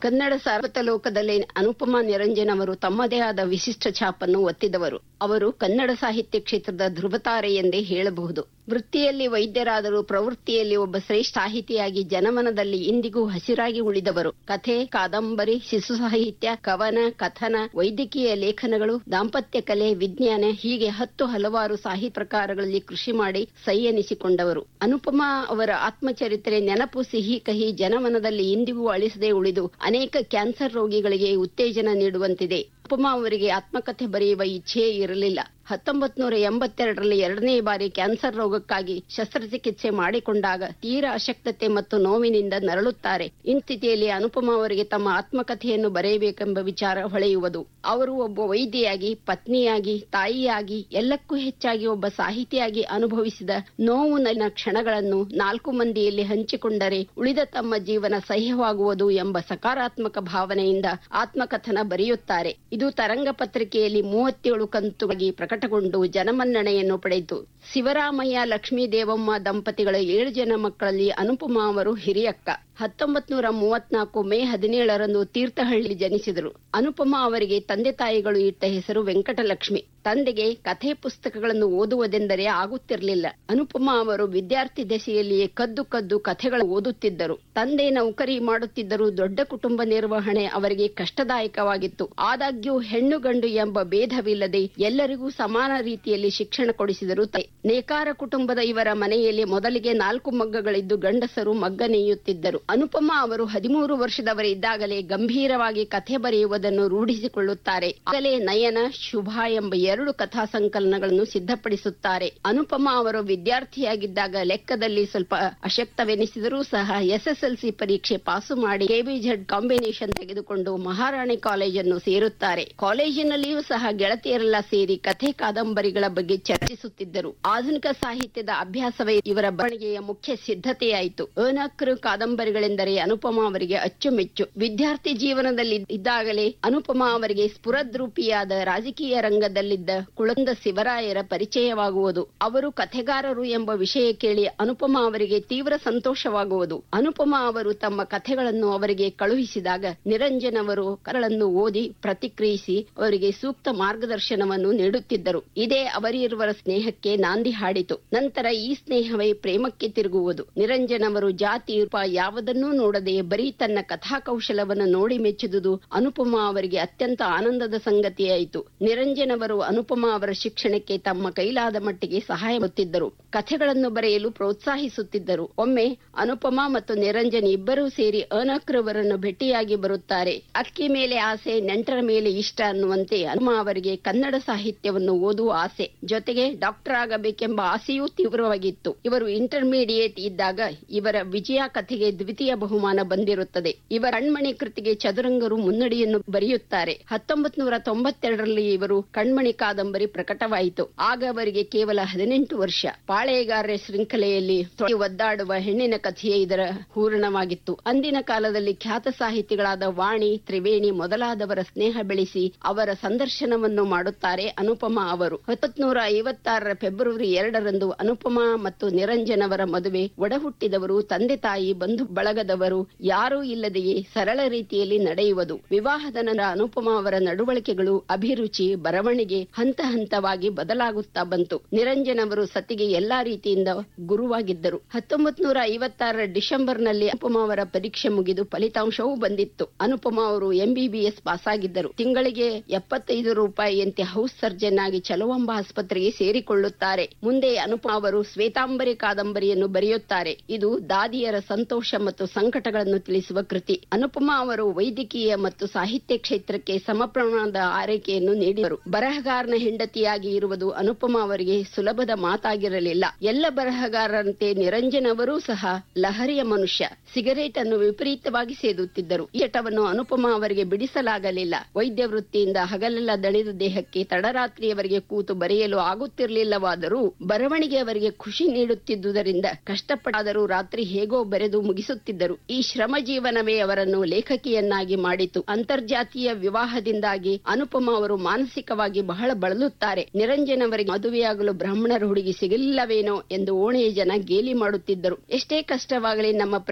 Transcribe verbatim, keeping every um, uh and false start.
ಕನ್ನಡ ಸಾರ್ವತಲೋಕದಲ್ಲಿ ಅನುಪಮಾ ನಿರಂಜನ್ ಅವರು ತಮ್ಮದೇ ಆದ ವಿಶಿಷ್ಟ ಛಾಪನ್ನು ಒತ್ತಿದವರು. ಅವರು ಕನ್ನಡ ಸಾಹಿತ್ಯ ಕ್ಷೇತ್ರದ ಧ್ರುವತಾರೆ ಎಂದೇ ಹೇಳಬಹುದು. ವೃತ್ತಿಯಲ್ಲಿ ವೈದ್ಯರಾದರೂ ಪ್ರವೃತ್ತಿಯಲ್ಲಿ ಒಬ್ಬ ಶ್ರೇಷ್ಠ ಸಾಹಿತಿಯಾಗಿ ಜನಮನದಲ್ಲಿ ಇಂದಿಗೂ ಹಸಿರಾಗಿ ಉಳಿದವರು. ಕಥೆ, ಕಾದಂಬರಿ, ಶಿಶು ಸಾಹಿತ್ಯ, ಕವನ, ಕಥನ, ವೈದ್ಯಕೀಯ ಲೇಖನಗಳು, ದಾಂಪತ್ಯ ಕಲೆ, ವಿಜ್ಞಾನ ಹೀಗೆ ಹತ್ತು ಹಲವಾರು ಸಾಹಿತ್ಯ ಪ್ರಕಾರಗಳಲ್ಲಿ ಕೃಷಿ ಮಾಡಿ ಸೈ ಎನಿಸಿಕೊಂಡವರು. ಅನುಪಮಾ ಅವರ ಆತ್ಮಚರಿತ್ರೆ ನೆನಪು ಸಿಹಿ ಕಹಿ ಜನಮನದಲ್ಲಿ ಇಂದಿಗೂ ಅಳಿಸದೆ ಉಳಿದು ಅನೇಕ ಕ್ಯಾನ್ಸರ್ ರೋಗಿಗಳಿಗೆ ಉತ್ತೇಜನ ನೀಡುವಂತಿದೆ. ಅನುಪಮಾ ಅವರಿಗೆ ಆತ್ಮಕಥೆ ಬರೆಯುವ ಇಚ್ಛೆಯೇ ಇರಲಿಲ್ಲ. ಹತ್ತೊಂಬತ್ ನೂರ ಎಂಬತ್ತೆರಡರಲ್ಲಿ ಎರಡನೇ ಬಾರಿ ಕ್ಯಾನ್ಸರ್ ರೋಗಕ್ಕಾಗಿ ಶಸ್ತ್ರಚಿಕಿತ್ಸೆ ಮಾಡಿಕೊಂಡಾಗ ತೀರಾ ಅಶಕ್ತತೆ ಮತ್ತು ನೋವಿನಿಂದ ನರಳುತ್ತಾರೆ. ಇಂಥಿತಿಯಲ್ಲಿ ಅನುಪಮಾ ಅವರಿಗೆ ತಮ್ಮ ಆತ್ಮಕಥೆಯನ್ನು ಬರೆಯಬೇಕೆಂಬ ವಿಚಾರ ಹೊಳೆಯುವುದು. ಅವರು ಒಬ್ಬ ವೈದ್ಯೆಯಾಗಿ, ಪತ್ನಿಯಾಗಿ, ತಾಯಿಯಾಗಿ, ಎಲ್ಲಕ್ಕೂ ಹೆಚ್ಚಾಗಿ ಒಬ್ಬ ಸಾಹಿತಿಯಾಗಿ ಅನುಭವಿಸಿದ ನೋವುನ ಕ್ಷಣಗಳನ್ನು ನಾಲ್ಕು ಮಂದಿಯಲ್ಲಿ ಹಂಚಿಕೊಂಡರೆ ಉಳಿದ ತಮ್ಮ ಜೀವನ ಸಹ್ಯವಾಗುವುದು ಎಂಬ ಸಕಾರಾತ್ಮಕ ಭಾವನೆಯಿಂದ ಆತ್ಮಕಥನ ಬರೆಯುತ್ತಾರೆ. ಇದು ತರಂಗ ಪತ್ರಿಕೆಯಲ್ಲಿ ಮೂವತ್ತೇಳು ಕಂತುಗಾಗಿ ಪ್ರಕಟಗೊಂಡು ಜನಮನ್ನಣೆಯನ್ನು ಪಡೆಯಿತು. ಶಿವರಾಮಯ್ಯ ಲಕ್ಷ್ಮೀ ದೇವಮ್ಮ ದಂಪತಿಗಳ ಏಳು ಜನ ಮಕ್ಕಳಲ್ಲಿ ಅನುಪಮಾ ಅವರು ಹಿರಿಯಕ್ಕ. ಹತ್ತೊಂಬತ್ ನೂರ ಮೂವತ್ನಾಲ್ಕು ಮೇ ಹದಿನೇಳರಂದು ತೀರ್ಥಹಳ್ಳಿ ಜನಿಸಿದರು. ಅನುಪಮಾ ಅವರಿಗೆ ತಂದೆ ತಾಯಿಗಳು ಇಟ್ಟ ಹೆಸರು ವೆಂಕಟಲಕ್ಷ್ಮಿ. ತಂದೆಗೆ ಕಥೆ ಪುಸ್ತಕಗಳನ್ನು ಓದುವುದೆಂದರೆ ಆಗುತ್ತಿರಲಿಲ್ಲ. ಅನುಪಮಾ ಅವರು ವಿದ್ಯಾರ್ಥಿ ದಶೆಯಲ್ಲಿಯೇ ಕದ್ದು ಕದ್ದು ಕಥೆಗಳು ಓದುತ್ತಿದ್ದರು. ತಂದೆ ನೌಕರಿ ಮಾಡುತ್ತಿದ್ದರೂ ದೊಡ್ಡ ಕುಟುಂಬ ನಿರ್ವಹಣೆ ಅವರಿಗೆ ಕಷ್ಟದಾಯಕವಾಗಿತ್ತು. ಆದಾಗ್ಯೂ ಹೆಣ್ಣು ಗಂಡು ಎಂಬ ಭೇದವಿಲ್ಲದೆ ಎಲ್ಲರಿಗೂ ಸಮಾನ ರೀತಿಯಲ್ಲಿ ಶಿಕ್ಷಣ ಕೊಡಿಸಿದರು. ನೇಕಾರ ಕುಟುಂಬದ ಇವರ ಮನೆಯಲ್ಲಿ ಮೊದಲಿಗೆ ನಾಲ್ಕು ಮಗ್ಗಗಳಿದ್ದು ಗಂಡಸರು ಮಗ್ಗ ನೇಯುತ್ತಿದ್ದರು. ಅನುಪಮಾ ಅವರು ಹದಿಮೂರು ವರ್ಷದವರಿದ್ದಾಗಲೇ ಗಂಭೀರವಾಗಿ ಕಥೆ ಬರೆಯುವುದನ್ನು ರೂಢಿಸಿಕೊಳ್ಳುತ್ತಾರೆ. ಆಗಲೇ ನಯನ, ಶುಭ ಎಂಬ ಎರಡು ಕಥಾ ಸಂಕಲನಗಳನ್ನು ಸಿದ್ಧಪಡಿಸುತ್ತಾರೆ. ಅನುಪಮಾ ಅವರು ವಿದ್ಯಾರ್ಥಿಯಾಗಿದ್ದಾಗ ಲೆಕ್ಕದಲ್ಲಿ ಸ್ವಲ್ಪ ಅಶಕ್ತವೆನಿಸಿದರೂ ಸಹ ಎಸ್ಎಸ್ಎಲ್ಸಿ ಪರೀಕ್ಷೆ ಪಾಸು ಮಾಡಿ ಕೆಬಿಜೆಡ್ ಕಾಂಬಿನೇಷನ್ ತೆಗೆದುಕೊಂಡು ಮಹಾರಾಣಿ ಕಾಲೇಜನ್ನು ಸೇರುತ್ತಾರೆ. ಕಾಲೇಜಿನಲ್ಲಿಯೂ ಸಹ ಗೆಳತಿಯರೆಲ್ಲ ಸೇರಿ ಕಥೆ, ಕಾದಂಬರಿಗಳ ಬಗ್ಗೆ ಚರ್ಚಿಸುತ್ತಿದ್ದರು. ಆಧುನಿಕ ಸಾಹಿತ್ಯದ ಅಭ್ಯಾಸವೇ ಇವರ ಬರವಣಿಗೆಯ ಮುಖ್ಯ ಸಿದ್ಧತೆಯಾಯಿತು. ಅನಕೃ ಕಾದಂಬರಿಗಳೆಂದರೆ ಅನುಪಮಾ ಅವರಿಗೆ ಅಚ್ಚುಮೆಚ್ಚು. ವಿದ್ಯಾರ್ಥಿ ಜೀವನದಲ್ಲಿ ಇದ್ದಾಗಲೇ ಅನುಪಮಾ ಅವರಿಗೆ ಸ್ಫುರದ್ರೂಪಿಯಾದ ರಾಜಕೀಯ ರಂಗದಲ್ಲಿದ್ದ ಕುಳಂದ ಶಿವರಾಯರ ಪರಿಚಯವಾಗುವುದು. ಅವರು ಕಥೆಗಾರರು ಎಂಬ ವಿಷಯ ಕೇಳಿ ಅನುಪಮಾ ಅವರಿಗೆ ತೀವ್ರ ಸಂತೋಷವಾಗುವುದು. ಅನುಪಮಾ ಅವರು ತಮ್ಮ ಕಥೆಗಳನ್ನು ಅವರಿಗೆ ಕಳುಹಿಸಿದಾಗ ನಿರಂಜನ್ ಅವರು ಕಥೆಗಳನ್ನು ಓದಿ ಪ್ರತಿಕ್ರಿಯಿಸಿ ಅವರಿಗೆ ಸೂಕ್ತ ಮಾರ್ಗದರ್ಶನವನ್ನು ನೀಡುತ್ತಿದ್ದರು. ಇದೇ ಅವರಿರುವರ ಸ್ನೇಹಕ್ಕೆ ನಾಂದಿ ಹಾಡಿತು. ನಂತರ ಈ ಸ್ನೇಹವೇ ಪ್ರೇಮಕ್ಕೆ ತಿರುಗುವುದು. ನಿರಂಜನ್ ಅವರು ಜಾತಿ ರೂಪ ಯಾವುದನ್ನೂ ನೋಡದೆ ಬರೀ ತನ್ನ ಕಥಾ ಕೌಶಲವನ್ನು ನೋಡಿ ಮೆಚ್ಚುವುದು ಅನುಪಮಾ ಅವರಿಗೆ ಅತ್ಯಂತ ಆನಂದದ ಸಂಗತಿಯಾಯಿತು. ನಿರಂಜನ್ ಅವರು ಅನುಪಮಾ ಅವರ ಶಿಕ್ಷಣಕ್ಕೆ ತಮ್ಮ ಕೈಲಾದ ಮಟ್ಟಿಗೆ ಸಹಾಯ ಮಾಡುತ್ತಿದ್ದರು. ಕಥೆಗಳನ್ನು ಬರೆಯಲು ಪ್ರೋತ್ಸಾಹಿಸುತ್ತಿದ್ದರು. ಒಮ್ಮೆ ಅನುಪಮಾ ಮತ್ತು ನಿರಂಜನ್ ಇಬ್ಬರೂ ಸೇರಿ ಅನಕೃವರನ್ನು ಭೇಟಿಯಾಗಿ ಬರುತ್ತಾರೆ. ಅಕ್ಕಿ ಮೇಲೆ ಆಸೆ, ನೆಂಟರ ಮೇಲೆ ಇಷ್ಟ ಅನ್ನುವಂತೆ ಅನುಪಮಾ ಅವರಿಗೆ ಕನ್ನಡ ಸಾಹಿತ್ಯವನ್ನು ಓದುವ ಆಸೆ, ಜೊತೆಗೆ ಡಾಕ್ಟರ್ ಆಗಬೇಕೆಂಬ ಆಸೆಯೂ ತೀವ್ರವಾಗಿತ್ತು. ಇವರು ಇಂಟರ್ಮೀಡಿಯೇಟ್ ಇದ್ದಾಗ ಇವರ ವಿಜಯ ಕಥೆಗೆ ದ್ವಿತೀಯ ಬಹುಮಾನ ಬಂದಿರುತ್ತದೆ. ಇವರ ಕಣ್ಮಣಿ ಕೃತಿಗೆ ಚದುರಂಗರು ಮುನ್ನಡಿಯನ್ನು ಬರೆಯುತ್ತಾರೆ. ಹತ್ತೊಂಬತ್ ನೂರ ತೊಂಬತ್ತೆರಡರಲ್ಲಿ ಇವರು ಕಣ್ಮಣಿ ಕಾದಂಬರಿ ಪ್ರಕಟವಾಯಿತು. ಆಗ ಅವರಿಗೆ ಕೇವಲ ಹದಿನೆಂಟು ವರ್ಷ. ಪಾಳೆಯಗಾರರ ಶೃಂಖಲೆಯಲ್ಲಿ ಒದ್ದಾಡುವ ಹೆಣ್ಣಿನ ಕಥೆಯೇ ಇದರ ಹೂರಣವಾಗಿತ್ತು. ಅಂದಿನ ಕಾಲದಲ್ಲಿ ಖ್ಯಾತ ಸಾಹಿತಿಗಳಾದ ವಾಣಿ, ತ್ರಿವೇಣಿ ಮೊದಲಾದವರ ಸ್ನೇಹ ಬೆಳೆಸಿ ಅವರ ಸಂದರ್ಶನವನ್ನು ಮಾಡುತ್ತಾರೆ ಅನುಪಮಾ ಅವರು. ಹತ್ತೊಂಬತ್ ನೂರ ಐವತ್ತಾರರ ಫೆಬ್ರವರಿ ಎರಡರಂದು ಅನುಪಮಾ ಮತ್ತು ನಿರಂಜನ್ ಅವರ ಮದುವೆ. ಒಡಹುಟ್ಟಿದವರು, ತಂದೆ ತಾಯಿ, ಬಂಧು ಬಳಗದವರು ಯಾರೂ ಇಲ್ಲದೆಯೇ ಸರಳ ರೀತಿಯಲ್ಲಿ ನಡೆಯುವುದು. ವಿವಾಹದ ನಂತರ ಅನುಪಮಾ ಅವರ ನಡವಳಿಕೆಗಳು, ಅಭಿರುಚಿ, ಬರವಣಿಗೆ ಹಂತ ಹಂತವಾಗಿ ಬದಲಾಗುತ್ತಾ ಬಂತು. ನಿರಂಜನ್ ಅವರು ಸತಿಗೆ ಎಲ್ಲಾ ರೀತಿಯಿಂದ ಗುರುವಾಗಿದ್ದರು. ಹತ್ತೊಂಬತ್ ನೂರ ಐವತ್ತಾರರ ಡಿಸೆಂಬರ್ನಲ್ಲಿ ಅನುಪಮಾ ಅವರ ಪರೀಕ್ಷೆ ಮುಗಿದು ಫಲಿತಾಂಶವೂ ಬಂದಿತ್ತು. ಅನುಪಮಾ ಅವರು ಎಂಬಿಬಿಎಸ್ ಪಾಸಾಗಿದ್ದರು. ತಿಂಗಳಿಗೆ ಎಪ್ಪತ್ತೈದು ರೂಪಾಯಿಯಂತೆ ಹೌಸ್ ಸರ್ಜನ್ ಆಗಿ ಚಲುವಂಬ ಆಸ್ಪತ್ರೆಗೆ ಸೇರಿಕೊಳ್ಳುತ್ತಾರೆ. ಮುಂದೆ ಅನುಪಮಾ ಅವರು ಶ್ವೇತಾಂಬರಿ ಕಾದಂಬರಿಯನ್ನು ಬರೆಯುತ್ತಾರೆ. ಇದು ದಾದಿಯರ ಸಂತೋಷ ಮತ್ತು ಸಂಕಟಗಳನ್ನು ತಿಳಿಸುವ ಕೃತಿ. ಅನುಪಮಾ ಅವರು ವೈದ್ಯಕೀಯ ಮತ್ತು ಸಾಹಿತ್ಯ ಕ್ಷೇತ್ರಕ್ಕೆ ಸಮ ಪ್ರಮಾಣದ ಆರೈಕೆಯನ್ನು ನೀಡಿದರು. ಬರಹಗಾರನ ಹೆಂಡತಿಯಾಗಿ ಇರುವುದು ಅನುಪಮಾ ಅವರಿಗೆ ಸುಲಭದ ಮಾತಾಗಿರಲಿಲ್ಲ. ಎಲ್ಲ ಬರಹಗಾರರಂತೆ ನಿರಂಜನ್ ಅವರೂ ಸಹ ಲಹರಿಯ ಮನುಷ್ಯ. ಸಿಗರೇಟ್ ಅನ್ನು ವಿಪರೀತವಾಗಿ ಸೇದುತ್ತಿದ್ದರು. ಈ ಚಟವನ್ನು ಅನುಪಮಾ ಅವರಿಗೆ ಬಿಡಿಸಲಾಗಲಿಲ್ಲ. ವೈದ್ಯ ವೃತ್ತಿಯಿಂದ ಹಗಲೆಲ್ಲ ದಣಿದ ದೇಹಕ್ಕೆ ತಡರಾತ್ರಿಯವರೆಗೆ ಕೂತು ಬರೆಯಲು ಆಗುತ್ತಿರಲಿಲ್ಲವಾದರೂ ಬರವಣಿಗೆ ಅವರಿಗೆ ಖುಷಿ ನೀಡುತ್ತಿದ್ದುದರಿಂದ ಕಷ್ಟಪಟ್ಟಾದರೂ ರಾತ್ರಿ ಹೇಗೋ ಬರೆದು ಮುಗಿಸುತ್ತಿದ್ದರು. ಈ ಶ್ರಮ ಜೀವನವೇ ಅವರನ್ನು ಲೇಖಕಿಯನ್ನಾಗಿ ಮಾಡಿತು. ಅಂತರ್ಜಾತೀಯ ವಿವಾಹದಿಂದಾಗಿ ಅನುಪಮಾ ಅವರು ಮಾನಸಿಕವಾಗಿ ಬಹಳ ಬಳಲುತ್ತಾರೆ. ನಿರಂಜನ್ ಅವರಿಗೆ ಮದುವೆಯಾಗಲು ಬ್ರಾಹ್ಮಣರ ಹುಡುಗಿ ಸಿಗಲಿಲ್ಲವೇನೋ ಎಂದು ಓಣೆಯ ಜನ ಗೇಲಿ ಮಾಡುತ್ತಿದ್ದರು. ಎಷ್ಟೇ ಕಷ್ಟವಾಗಲಿ ನಮ್ಮ